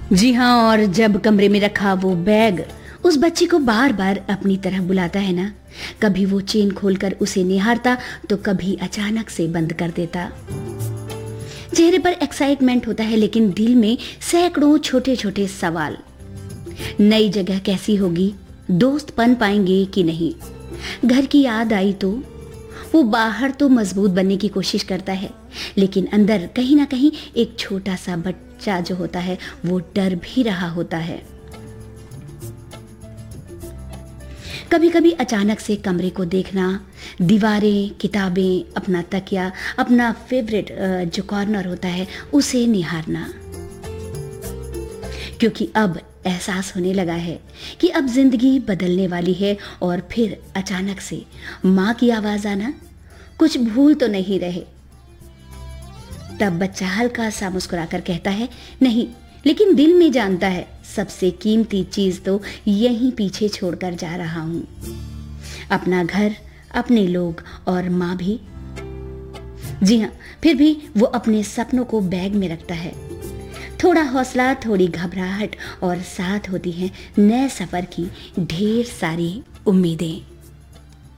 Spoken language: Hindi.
जी हाँ, और जब कमरे में रखा वो बैग उस बच्ची को बार बार अपनी तरफ बुलाता है ना, कभी वो चेन खोलकर उसे निहारता तो कभी अचानक से बंद कर देता। चेहरे पर एक्साइटमेंट होता है लेकिन दिल में सैकड़ों छोटे छोटे सवाल। नई जगह कैसी होगी, दोस्त बन पाएंगे कि नहीं, घर की याद आई तो। वो बाहर तो मजबूत बनने की कोशिश करता है लेकिन अंदर कहीं ना कहीं एक छोटा सा बच्चा जो होता है वो डर भी रहा होता है। कभी कभी अचानक से कमरे को देखना, दीवारें, किताबें, अपना तकिया, अपना फेवरेट जो कॉर्नर होता है उसे निहारना, क्योंकि अब एहसास होने लगा है कि अब जिंदगी बदलने वाली है। और फिर अचानक से माँ की आवाज आना, कुछ भूल तो नहीं रहे। तब बच्चा हल्का सा मुस्कुराकर कहता है नहीं, लेकिन दिल में जानता है सबसे कीमती चीज तो यहीं पीछे छोड़कर जा रहा हूं, अपना घर, अपने लोग और माँ भी। जी हाँ, फिर भी वो अपने सपनों को बैग में रखता है। थोड़ा हौसला, थोड़ी घबराहट और साथ होती है नए सफर की ढेर सारी उम्मीदें।